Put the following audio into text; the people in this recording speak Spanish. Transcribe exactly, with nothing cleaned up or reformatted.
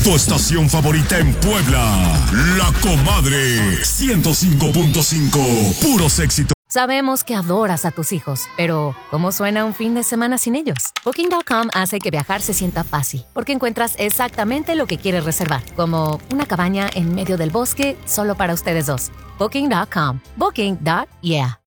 Tu estación favorita en Puebla. La Comadre. ciento cinco punto cinco. Puros éxitos. Sabemos que adoras a tus hijos, pero ¿cómo suena un fin de semana sin ellos? Booking punto com hace que viajar se sienta fácil, porque encuentras exactamente lo que quieres reservar, como una cabaña en medio del bosque solo para ustedes dos. Booking punto com. Booking. Yeah.